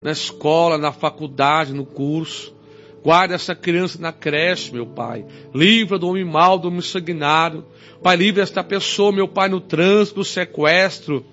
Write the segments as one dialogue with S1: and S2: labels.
S1: na escola, na faculdade, no curso. Guarda essa criança na creche, meu Pai. Livra do homem mau, do homem sanguinário. Pai, livra esta pessoa, meu Pai, no trânsito, no sequestro.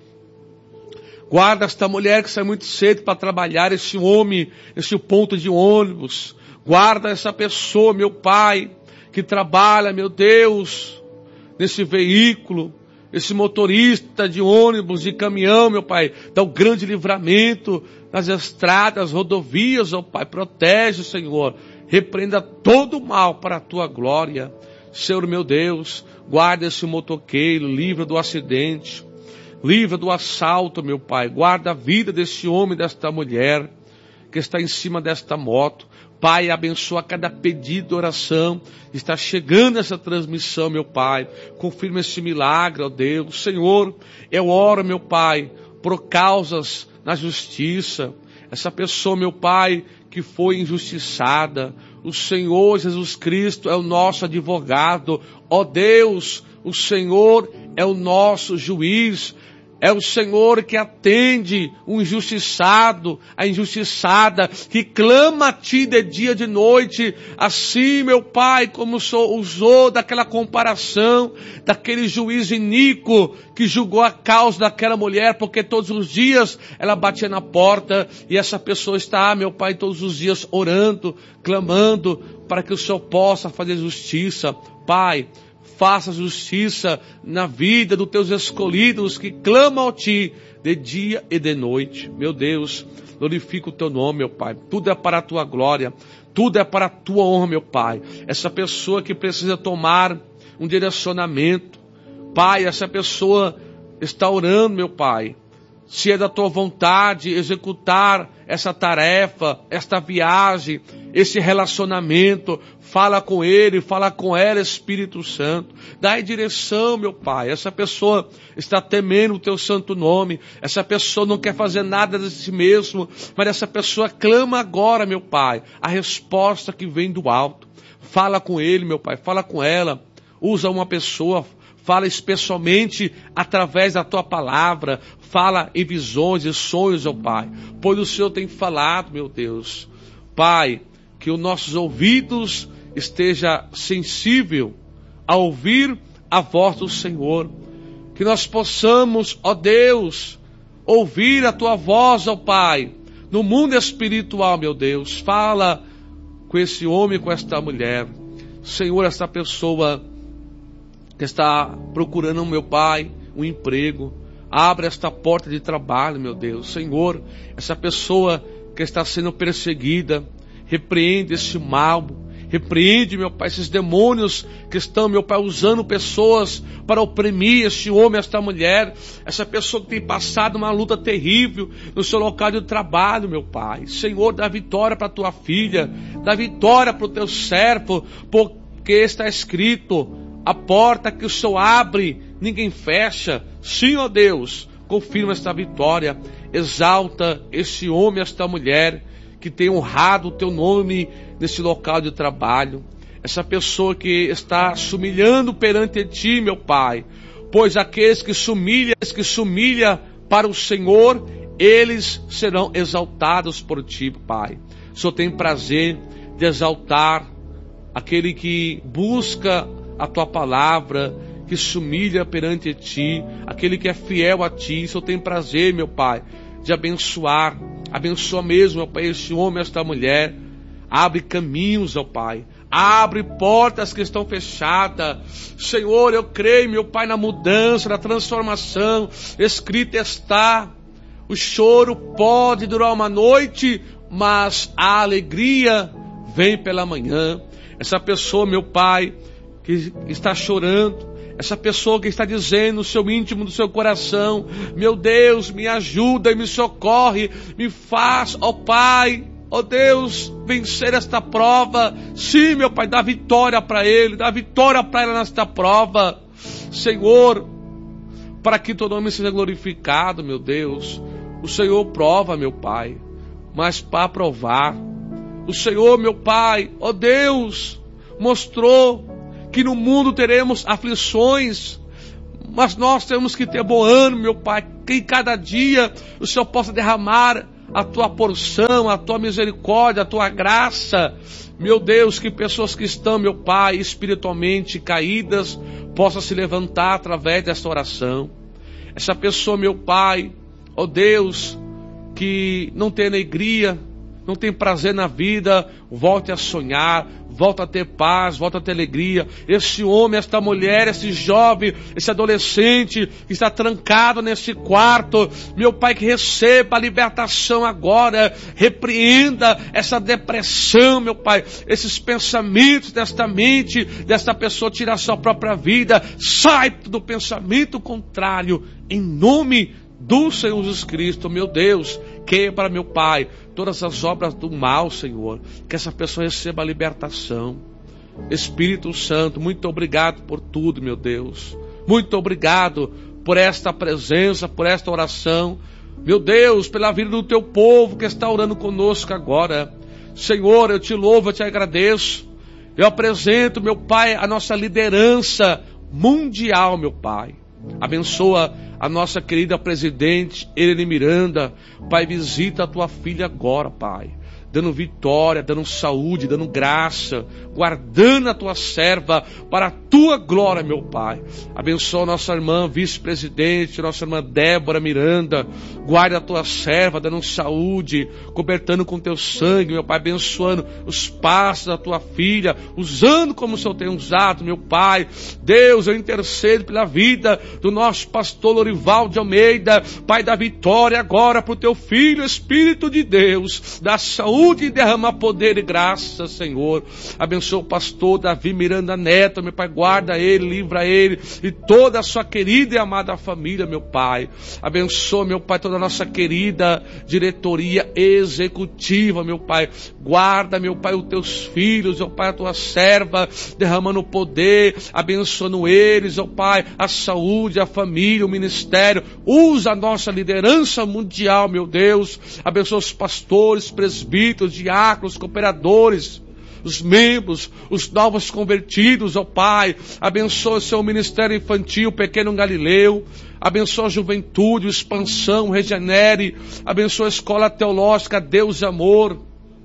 S1: Guarda esta mulher que sai muito cedo para trabalhar, esse homem, esse ponto de ônibus. Guarda essa pessoa, meu Pai, que trabalha, meu Deus, nesse veículo. Esse motorista de ônibus, de caminhão, meu Pai, dá um grande livramento nas estradas, rodovias, ó Pai, protege, Senhor, repreenda todo o mal para a Tua glória. Senhor, meu Deus, guarda esse motoqueiro, livra do acidente, livra do assalto, meu Pai, guarda a vida desse homem, desta mulher, que está em cima desta moto. Pai, abençoa cada pedido de oração. Está chegando essa transmissão, meu Pai. Confirma esse milagre, ó Deus. Senhor, eu oro, meu Pai, por causas na justiça. Essa pessoa, meu Pai, que foi injustiçada. O Senhor Jesus Cristo é o nosso advogado. Ó Deus, o Senhor é o nosso juiz. É o Senhor que atende o injustiçado, a injustiçada, que clama a Ti de dia e de noite. Assim, meu Pai, como o Senhor usou daquela comparação, daquele juiz iníquo que julgou a causa daquela mulher, porque todos os dias ela batia na porta e essa pessoa está, meu Pai, todos os dias orando, clamando para que o Senhor possa fazer justiça. Pai, faça justiça na vida dos teus escolhidos que clamam a Ti de dia e de noite. Meu Deus, glorifica o Teu nome, meu Pai. Tudo é para a Tua glória, tudo é para a Tua honra, meu Pai. Essa pessoa que precisa tomar um direcionamento, Pai, essa pessoa está orando, meu Pai. Se é da Tua vontade executar essa tarefa, esta viagem, esse relacionamento, fala com ele, fala com ela, Espírito Santo. Dá direção, meu Pai. Essa pessoa está temendo o Teu santo nome. Essa pessoa não quer fazer nada de si mesmo, mas essa pessoa clama agora, meu Pai, a resposta que vem do alto. Fala com ele, meu Pai, fala com ela. Usa uma pessoa, fala especialmente através da Tua palavra. Fala em visões e sonhos, ó Pai. Pois o Senhor tem falado, meu Deus. Pai, que os nossos ouvidos esteja sensível a ouvir a voz do Senhor. Que nós possamos, ó Deus, ouvir a Tua voz, ó Pai, no mundo espiritual, meu Deus. Fala com esse homem, com esta mulher. Senhor, esta pessoa que está procurando, meu Pai, um emprego. Abre esta porta de trabalho, meu Deus. Senhor, essa pessoa que está sendo perseguida, repreende esse mal. Repreende, meu Pai, esses demônios que estão, meu Pai, usando pessoas para oprimir este homem, esta mulher. Essa pessoa que tem passado uma luta terrível no seu local de trabalho, meu Pai. Senhor, dá vitória para a Tua filha. Dá vitória para o Teu servo. Porque está escrito, a porta que o Senhor abre, ninguém fecha. Sim, ó Deus, confirma esta vitória. Exalta esse homem, esta mulher, que tem honrado o Teu nome nesse local de trabalho. Essa pessoa que está se humilhando perante Ti, meu Pai. Pois aqueles que se humilham para o Senhor, eles serão exaltados por Ti, Pai. O Senhor tem prazer de exaltar aquele que busca a Tua palavra, que se humilha perante Ti, aquele que é fiel a Ti. O Senhor tem prazer, meu Pai, de abençoar. Abençoa mesmo, meu Pai, este homem, esta mulher. Abre caminhos, ó Pai. Abre portas que estão fechadas. Senhor, eu creio, meu Pai, na mudança, na transformação. Escrito está: o choro pode durar uma noite, mas a alegria vem pela manhã. Essa pessoa, meu Pai, que está chorando, essa pessoa que está dizendo no seu íntimo do seu coração: meu Deus, me ajuda e me socorre, me faz, ó Pai, ó Deus, vencer esta prova. Sim, meu Pai, dá vitória para ele, dá vitória para ela nesta prova. Senhor, para que Teu nome seja glorificado, meu Deus. O Senhor prova, meu Pai, mas para provar, o Senhor, meu Pai, ó Deus, mostrou que no mundo teremos aflições, mas nós temos que ter bom ânimo, meu Pai, que em cada dia o Senhor possa derramar a tua porção, a tua misericórdia, a tua graça. Meu Deus, que pessoas que estão, meu Pai, espiritualmente caídas, possam se levantar através desta oração. Essa pessoa, meu Pai, ó Deus, que não tem alegria, não tem prazer na vida, volte a sonhar, volta a ter paz, volta a ter alegria. Esse homem, esta mulher, esse jovem, esse adolescente que está trancado nesse quarto, meu Pai, que receba a libertação agora, repreenda essa depressão, meu Pai, esses pensamentos desta mente, desta pessoa, tira a sua própria vida, sai do pensamento contrário, em nome do Senhor Jesus Cristo. Meu Deus, quebra, meu Pai, todas as obras do mal, Senhor, que essa pessoa receba a libertação. Espírito Santo, muito obrigado por tudo, meu Deus, muito obrigado por esta presença, por esta oração, meu Deus, pela vida do teu povo que está orando conosco agora. Senhor, eu te louvo, eu te agradeço, eu apresento, meu Pai, a nossa liderança mundial, meu Pai. Abençoa a nossa querida presidente Helene Miranda. Pai, visita a tua filha agora, Pai, dando vitória, dando saúde, dando graça, guardando a tua serva para a tua glória, meu Pai. Abençoa a nossa irmã vice-presidente, nossa irmã Débora Miranda, guarda a tua serva, dando saúde, cobertando com teu sangue, meu Pai, abençoando os passos da tua filha, usando como o Senhor tem usado, meu Pai. Deus, eu intercedo pela vida do nosso pastor Lorival de Almeida, Pai, da vitória agora para o teu filho, Espírito de Deus, da saúde e derrama poder e graça, Senhor. Abençoa o pastor Davi Miranda Neto, meu Pai, guarda ele, livra ele e toda a sua querida e amada família, meu Pai. Abençoa, meu Pai, toda a nossa querida diretoria executiva, meu Pai. Guarda, meu Pai, os teus filhos, meu Pai, a tua serva, derramando poder, abençoando eles, meu Pai, a saúde, a família, o ministério. Usa a nossa liderança mundial, meu Deus. Abençoa os pastores, presbíteros, diáconos, cooperadores, os membros, os novos convertidos, ó Pai. Abençoa o seu ministério infantil, Pequeno Galileu. Abençoa a juventude, expansão, regenere. Abençoa a escola teológica, Deus e amor.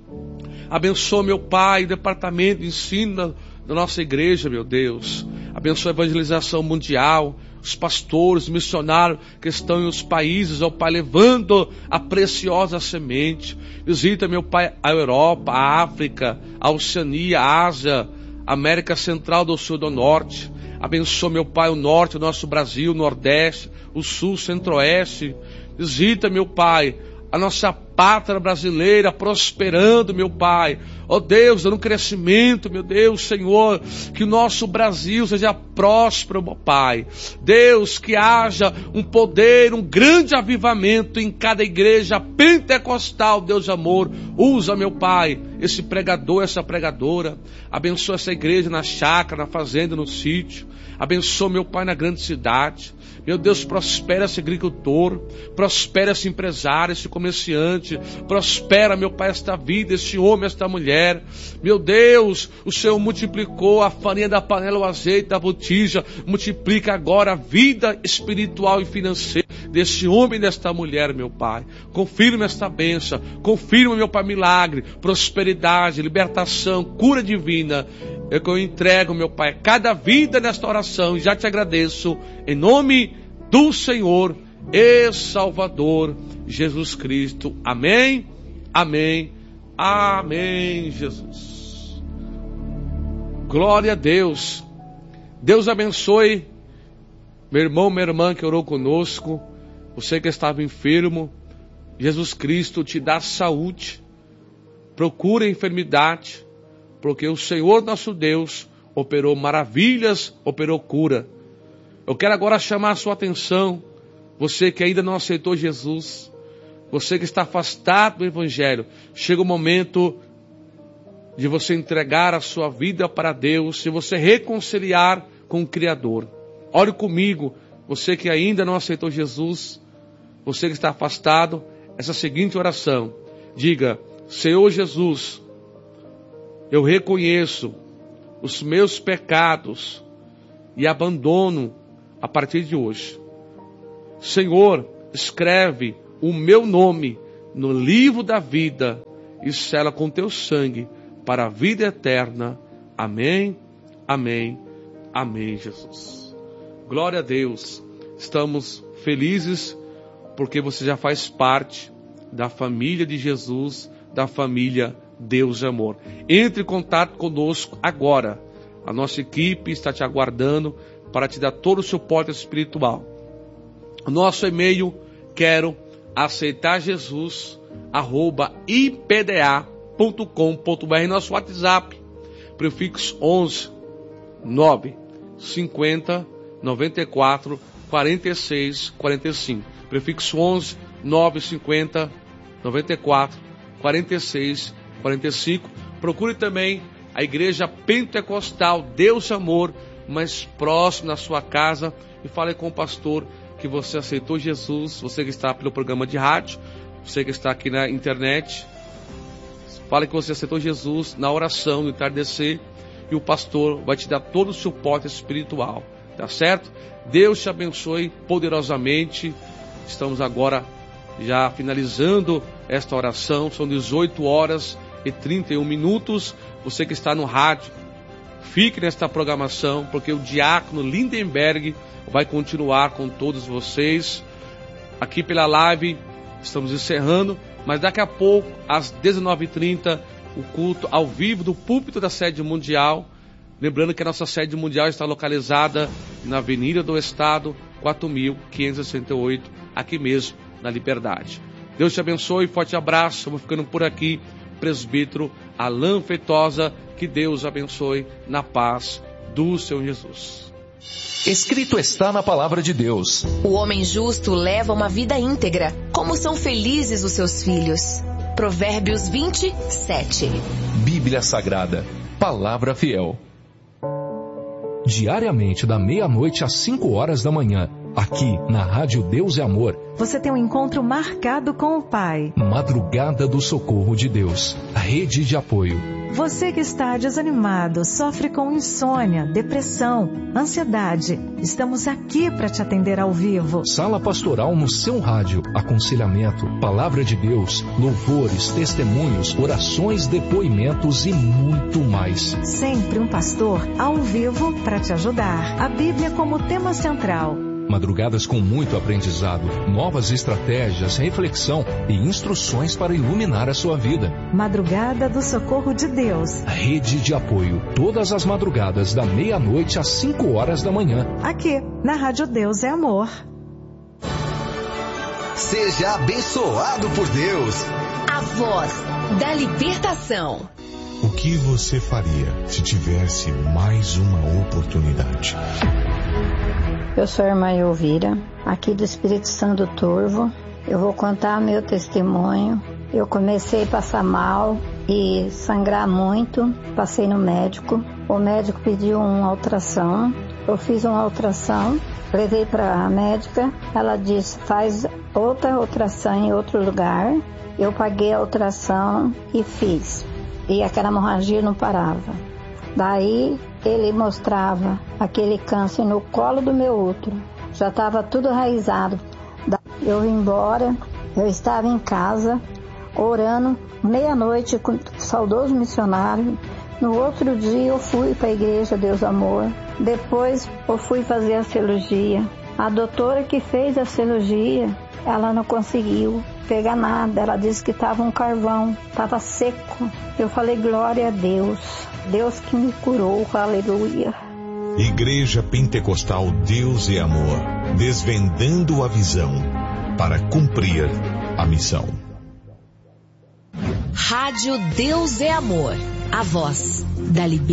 S1: Abençoa, meu Pai, o departamento de ensino da nossa igreja, meu Deus. Abençoa a evangelização mundial, os pastores, missionários que estão em os países, ó Pai, levando a preciosa semente. Visita, meu Pai, a Europa, a África, a Oceania, a Ásia, a América Central, do Sul e do Norte. Abençoa, meu Pai, o Norte, o nosso Brasil, o Nordeste, o Sul, o Centro-Oeste. Visita, meu Pai, a nossa pátria brasileira prosperando, meu Pai. Ó Deus, dando crescimento, meu Deus, Senhor, que o nosso Brasil seja próspero, meu Pai. Deus, que haja um poder, um grande avivamento em cada igreja pentecostal, Deus de amor. Usa, meu Pai, esse pregador, essa pregadora. Abençoa essa igreja na chácara, na fazenda, no sítio. Abençoa, meu Pai, na grande cidade. Meu Deus, prospera esse agricultor, prospera esse empresário, esse comerciante, prospera, meu Pai, esta vida, este homem, esta mulher. Meu Deus, o Senhor multiplicou a farinha da panela, o azeite da botija, multiplica agora a vida espiritual e financeira desse homem e desta mulher, meu Pai. Confirma esta bênção, confirma, meu Pai, milagre, prosperidade, libertação, cura divina. É que eu entrego, meu Pai, cada vida nesta oração e já te agradeço em nome do Senhor e Salvador Jesus Cristo. Amém, amém, amém, Jesus. Glória a Deus. Deus abençoe meu irmão, minha irmã que orou conosco. Você que estava enfermo, Jesus Cristo te dá saúde. Procura a enfermidade, porque o Senhor nosso Deus operou maravilhas, operou cura. Eu quero agora chamar a sua atenção, você que ainda não aceitou Jesus, você que está afastado do Evangelho, chega o momento de você entregar a sua vida para Deus, se você reconciliar com o Criador. Ore comigo, você que ainda não aceitou Jesus, você que está afastado, essa seguinte oração. Diga: Senhor Jesus, eu reconheço os meus pecados e abandono a partir de hoje. Senhor, escreve o meu nome no livro da vida e sela com teu sangue para a vida eterna. Amém, amém, amém, Jesus. Glória a Deus. Estamos felizes porque você já faz parte da família de Jesus, da família Deus é Amor. Entre em contato conosco agora. A nossa equipe está te aguardando para te dar todo o suporte espiritual. O nosso e-mail, quero aceitar Jesus, @ipda.com.br. Nosso WhatsApp, prefixo 11 9 50 94 46 45. Prefixo 11 9 50 94 46 45. Procure também a Igreja Pentecostal Deus Amor, mais próximo da sua casa, e fale com o pastor que você aceitou Jesus. Você que está pelo programa de rádio, você que está aqui na internet, fale que você aceitou Jesus na oração, no entardecer, e o pastor vai te dar todo o suporte espiritual, tá certo? Deus te abençoe poderosamente. Estamos agora já finalizando esta oração, são 18h31. Você que está no rádio, fique nesta programação, porque o diácono Lindenberg vai continuar com todos vocês. Aqui pela live, estamos encerrando, mas daqui a pouco, às 19h30, o culto ao vivo do púlpito da Sede Mundial. Lembrando que a nossa Sede Mundial está localizada na Avenida do Estado, 4.568, aqui mesmo, na Liberdade. Deus te abençoe, forte abraço, vou ficando por aqui. Presbítero Alain Feitosa, que Deus abençoe, na paz do Senhor Jesus.
S2: Escrito está na palavra de Deus:
S3: o homem justo leva uma vida íntegra, como são felizes os seus filhos. Provérbios 20:7.
S2: Bíblia Sagrada, palavra fiel. Diariamente da meia-noite às 5h da manhã, aqui na Rádio Deus é Amor,
S4: você tem um encontro marcado com o Pai.
S2: Madrugada do Socorro de Deus, a rede de apoio.
S4: Você que está desanimado, sofre com insônia, depressão, ansiedade, estamos aqui para te atender ao vivo.
S2: Sala pastoral no seu rádio, aconselhamento, palavra de Deus, louvores, testemunhos, orações, depoimentos e muito mais.
S4: Sempre um pastor ao vivo para te ajudar. A Bíblia como tema central.
S2: Madrugadas com muito aprendizado, novas estratégias, reflexão e instruções para iluminar a sua vida.
S4: Madrugada do Socorro de Deus.
S2: Rede de apoio, todas as madrugadas da meia-noite às 5h da manhã.
S4: Aqui, na Rádio Deus é Amor.
S5: Seja abençoado por Deus.
S3: A voz da libertação.
S6: O que você faria se tivesse mais uma oportunidade?
S7: Eu sou a irmã Elvira, aqui do Espírito Santo Turvo. Eu vou contar meu testemunho. Eu comecei a passar mal e sangrar muito. Passei no médico. O médico pediu uma ultrassom. Eu fiz uma ultrassom, levei para a médica. Ela disse, faz outra ultrassom em outro lugar. Eu paguei a ultrassom e fiz. E aquela hemorragia não parava. Daí ele mostrava aquele câncer no colo do meu útero. Já estava tudo raizado. Eu vim embora, eu estava em casa, orando, meia-noite com o saudoso missionário. No outro dia eu fui para a Igreja Deus Amor. Depois eu fui fazer a cirurgia. A doutora que fez a cirurgia, ela não conseguiu pegar nada. Ela disse que estava um carvão, estava seco. Eu falei, glória a Deus. Deus que me curou, aleluia.
S6: Igreja Pentecostal Deus é Amor, desvendando a visão para cumprir a missão.
S3: Rádio Deus é Amor, a voz da liberdade.